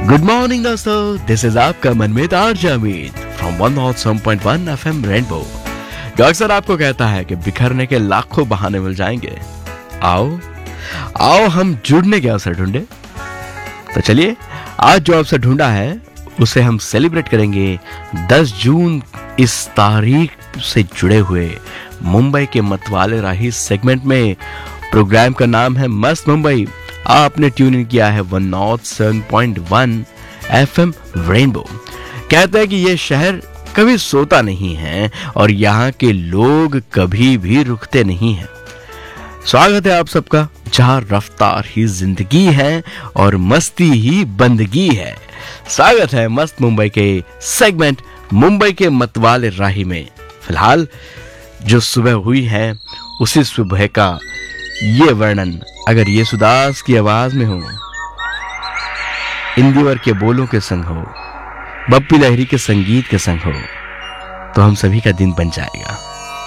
Good morning दोस्तों, this is आपका मनमीत RJ Amit from 107.1 FM rainbow. जो अक्सर आपको कहता है कि बिखरने के लाखों बहाने मिल जाएंगे, आओ हम जुड़ने के अवसर ढूंढे। तो चलिए, आज जो अवसर ढूंढा है उसे हम सेलिब्रेट करेंगे 10 जून इस तारीख से जुड़े हुए मुंबई के मतवाले राही सेगमेंट में। प्रोग्राम का नाम है मस्त मुंबई। आपने ट्यून इन किया है 107.1 एफएम रेनबो। कहते हैं कि ये शहर कभी सोता नहीं है और यहाँ के लोग कभी भी रुकते नहीं हैं। स्वागत है आप सबका, जहाँ रफ्तार ही जिंदगी है और मस्ती ही बंदगी है। स्वागत है मस्त मुंबई के सेगमेंट मुंबई के मतवाले राही में। फिलहाल जो सुबह हुई है उसी सुबह का ये वर्णन अगर ये सुदास की आवाज में हो, इंदिवर के बोलों के संग हो, बप्पी लहरी के संगीत के संग हो, तो हम सभी का दिन बन जाएगा।